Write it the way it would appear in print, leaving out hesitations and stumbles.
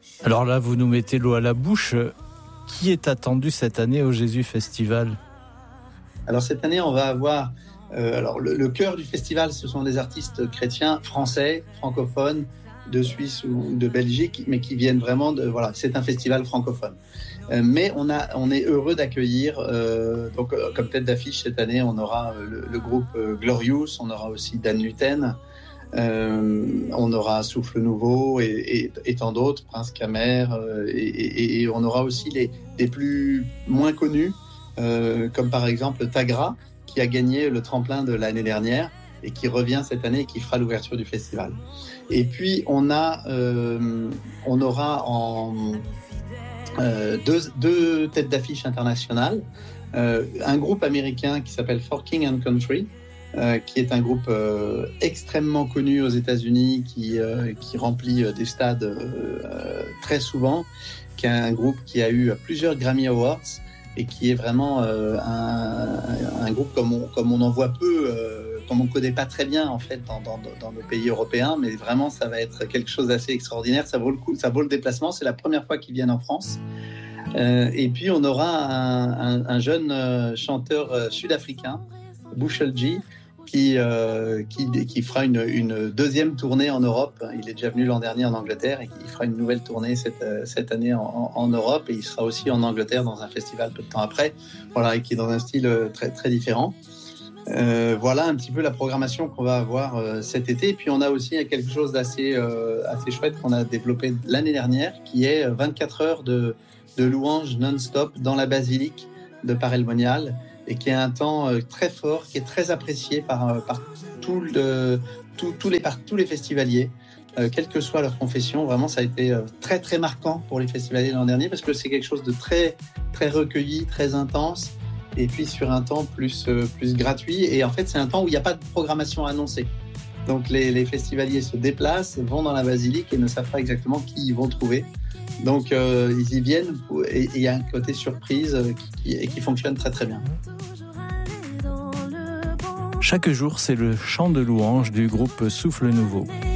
Alors là, vous nous mettez l'eau à la bouche. Qui est attendu cette année au Jésus Festival ? Alors cette année, on va avoir le cœur du festival, ce sont des artistes chrétiens français, francophones, de Suisse ou de Belgique, mais qui viennent vraiment de... Voilà, c'est un festival francophone. Mais on est heureux d'accueillir, comme tête d'affiche cette année, on aura le groupe Glorious, on aura aussi Dan Luten, on aura Souffle Nouveau et tant d'autres, Prince Kamer, et on aura aussi les plus moins connus, comme par exemple Tagra, qui a gagné le tremplin de l'année dernière et qui revient cette année et qui fera l'ouverture du festival. Et puis on aura deux têtes d'affiche internationales, un groupe américain qui s'appelle For King and Country, qui est un groupe extrêmement connu aux États-Unis, qui remplit des stades très souvent, qui est un groupe qui a eu plusieurs Grammy Awards et qui est vraiment un groupe comme on en voit peu, comme on ne connaît pas très bien en fait dans nos pays européens, mais vraiment ça va être quelque chose d'assez extraordinaire, ça vaut le coup, ça vaut le déplacement, c'est la première fois qu'ils viennent en France. Et puis on aura un jeune chanteur sud-africain, Bushel G, qui fera une deuxième tournée en Europe. Il est déjà venu l'an dernier en Angleterre et il fera une nouvelle tournée cette année en Europe, et il sera aussi en Angleterre dans un festival peu de temps après, voilà, et qui est dans un style très, très différent. Voilà un petit peu la programmation qu'on va avoir cet été. Et puis on a aussi quelque chose d'assez chouette qu'on a développé l'année dernière, qui est 24 heures de louanges non-stop dans la basilique de Paray-le-Monial, et qui est un temps très fort, qui est très apprécié par tous les festivaliers, quelle que soit leur confession. Vraiment, ça a été très très marquant pour les festivaliers l'an dernier, parce que c'est quelque chose de très très recueilli, très intense, et puis sur un temps plus gratuit. Et en fait, c'est un temps où il n'y a pas de programmation annoncée. Donc les festivaliers se déplacent, vont dans la basilique et ne savent pas exactement qui ils vont trouver. Donc ils y viennent, et il y a un côté surprise qui fonctionne très très bien. Chaque jour, c'est le chant de louange du groupe Souffle Nouveau.